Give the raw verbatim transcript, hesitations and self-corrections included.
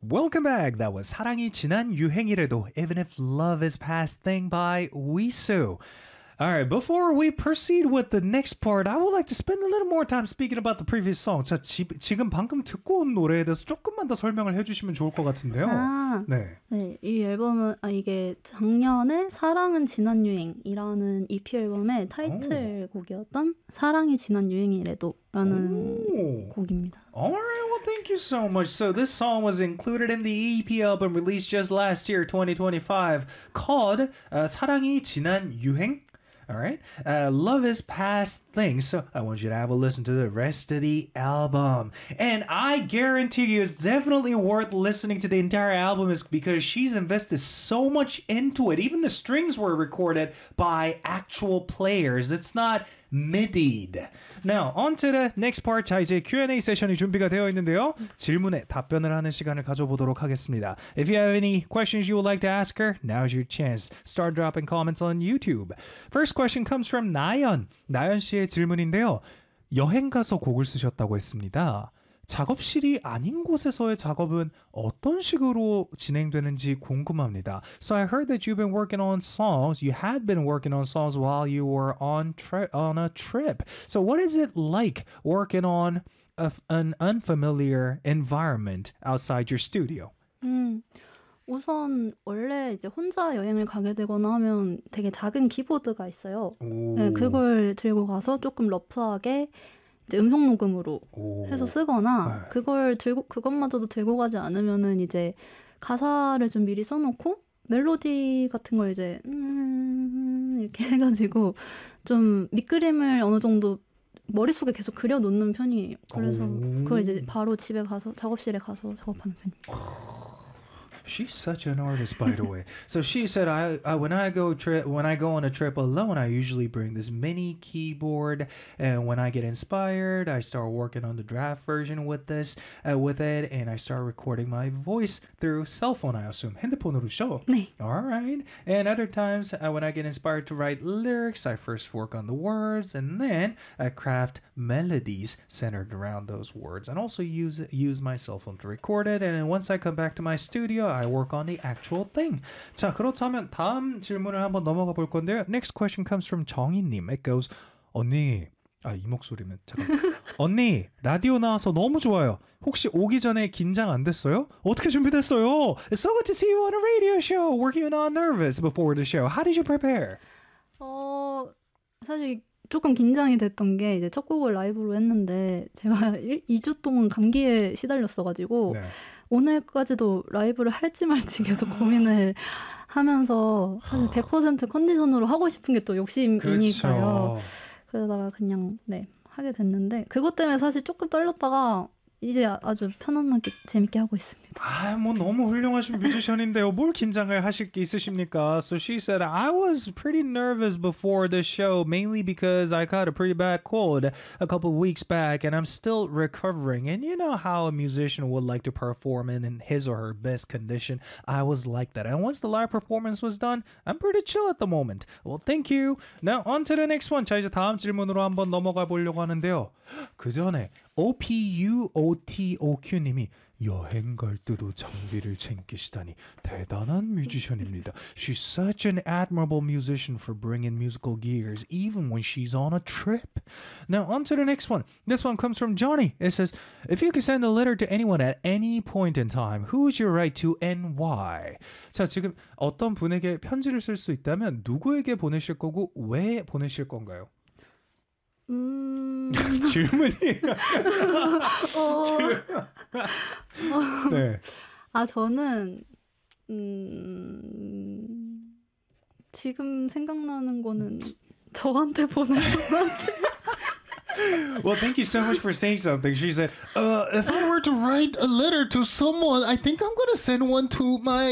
Welcome back. That was 사랑이 지난 유행이래도 Even If Love Is Past Thing by Wisu. All right, before we proceed with the next part, I would like to spend a little more time speaking about the previous song. 자, 지, 지금 방금 듣고 온 노래에 대해서 조금만 더 설명을 해주시면 좋을 것 같은데요. 아, 네. 네, 이 앨범은 아, 이게 작년에 사랑은 지난 유행이라는 이피 앨범의 타이틀곡이었던 사랑이 지난 유행이래도라는 오. 곡입니다. Alright, well thank you so much. So this song was included in the E P album released just last year, twenty twenty-five, called uh, 사랑이 지난 유행. All right. Uh, love is past things. So I want you to have a listen to the rest of the album. And I guarantee you it's definitely worth listening to the entire album is because she's invested so much into it. Even the strings were recorded by actual players. It's not MIDI'd. Now, on to the next part. 자, 이제 Q and A 세션이 준비가 되어 있는데요. 질문에 답변을 하는 시간을 가져보도록 하겠습니다. If you have any questions you would like to ask her, now's your chance. Start dropping comments on YouTube. First question comes from 나연. 나연 씨의 질문인데요. 여행 가서 곡을 쓰셨다고 했습니다. 작업실이 아닌 곳에서의 작업은 어떤 식으로 진행되는지 궁금합니다. So I heard that you've been working on songs. You had been working on songs while you were on tri- on a trip. So what is it like working on a, an unfamiliar environment outside your studio? 음. 우선 원래 이제 혼자 여행을 가게 되거나 하면 되게 작은 키보드가 있어요. 네, 그걸 들고 가서 조금 러프하게 이제 음성 녹음으로 오. 해서 쓰거나 네. 그걸 들고 그것마저도 들고 가지 않으면은 이제 가사를 좀 미리 써놓고 멜로디 같은 걸 이제 음 이렇게 해가지고 좀 밑그림을 어느 정도 머릿속에 계속 그려놓는 편이에요. 그래서 오. 그걸 이제 바로 집에 가서 작업실에 가서 작업하는 편입니다. She's such an artist, by the way. So she said, "I, I when I go trip when I go on a trip alone, I usually bring this mini keyboard, and when I get inspired, I start working on the draft version with this, uh, with it, and I start recording my voice through cell phone. I assume 핸드폰으로 show. 네. All right. And other times, uh, when I get inspired to write lyrics, I first work on the words, and then I craft melodies centered around those words, and also use use my cell phone to record it. And then once I come back to my studio." I work on the actual thing. 자, 그렇다면 다음 질문을 한번 넘어가 볼 건데요. Next question comes from 정희님. It goes, 언니, 아, 이 목소리면 잠깐. 언니, 라디오 나와서 너무 좋아요. 혹시 오기 전에 긴장 안 됐어요? 어떻게 준비됐어요? It's so good to see you on a radio show. Were you not nervous before the show? How did you prepare? 어, 사실 조금 긴장이 됐던 게 이제 첫 곡을 라이브로 했는데 제가 이 주 동안 감기에 시달렸어가지고 네. 오늘까지도 라이브를 할지 말지 계속 고민을 하면서 사실 백 퍼센트 컨디션으로 하고 싶은 게 또 욕심이니까요. 그렇죠. 그러다가 그냥 네 하게 됐는데 그것 때문에 사실 조금 떨렸다가 이제 아주 편안하게 재밌게 하고 있습니다. 아, 뭐 너무 훌륭하신 뮤지션인데요. 뭘 긴장을 하실 게 있으십니까? So she said, I was pretty nervous before the show, mainly because I caught a pretty bad cold a couple of weeks back, and I'm still recovering. And you know how a musician would like to perform in, in his or her best condition. I was like that. And once the live performance was done, I'm pretty chill at the moment. Well, thank you. Now, on to the next one. 자, 이제 다음 질문으로 한번 넘어가 보려고 하는데요. 그 전에 오피유오티오큐님이 여행 갈 때도 장비를 챙기시다니 대단한 뮤지션입니다. She's such an admirable musician for bringing musical gears even when she's on a trip. Now on to the next one. This one comes from Johnny. It says, if you could send a letter to anyone at any point in time, who would you write to and why? 자, 지금 어떤 분에게 편지를 쓸 수 있다면 누구에게 보내실 거고 왜 보내실 건가요? 음... 질문이 어... 네. 아 저는 음... 지금 생각나는 거는 저한테 보내는 것 같아요. Well, thank you so much for saying something. She said, uh, if I were to write a letter to someone, I think I'm going to send one to my